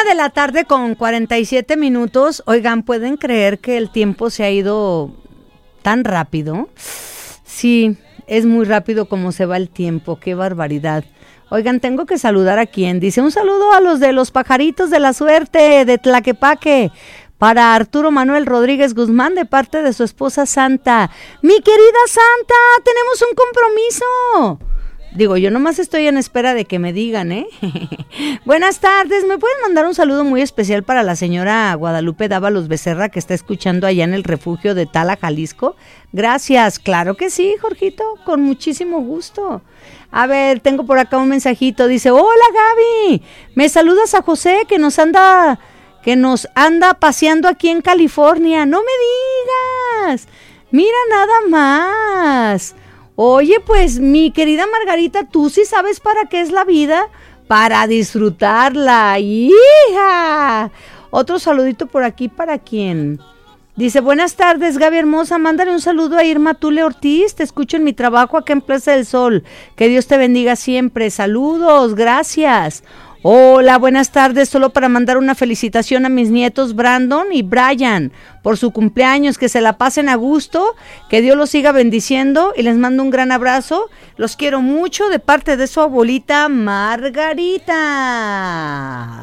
de la tarde con 47 minutos. Oigan, ¿pueden creer que el tiempo se ha ido tan rápido? Sí, es muy rápido como se va el tiempo, qué barbaridad. Oigan, tengo que saludar a quien dice, un saludo a los de los pajaritos de la suerte de Tlaquepaque, para Arturo Manuel Rodríguez Guzmán de parte de su esposa Santa. Mi querida Santa, tenemos un compromiso. Digo, yo nomás estoy en espera de que me digan, ¿eh? Buenas tardes, ¿me pueden mandar un saludo muy especial para la señora Guadalupe Dávalos Becerra que está escuchando allá en el refugio de Tala, Jalisco? Gracias, claro que sí, Jorgito, con muchísimo gusto. A ver, tengo por acá un mensajito, dice, hola Gaby, me saludas a José que nos anda paseando aquí en California. No me digas, mira nada más. Oye, pues mi querida Margarita, ¿tú sí sabes para qué es la vida? Para disfrutarla, hija. Otro saludito por aquí, ¿para quién? Dice, buenas tardes, Gaby hermosa, mándale un saludo a Irma Tule Ortiz, te escucho en mi trabajo acá en Plaza del Sol. Que Dios te bendiga siempre, saludos, gracias. Hola, buenas tardes, solo para mandar una felicitación a mis nietos Brandon y Brian por su cumpleaños, que se la pasen a gusto, que Dios los siga bendiciendo y les mando un gran abrazo, los quiero mucho de parte de su abuelita Margarita.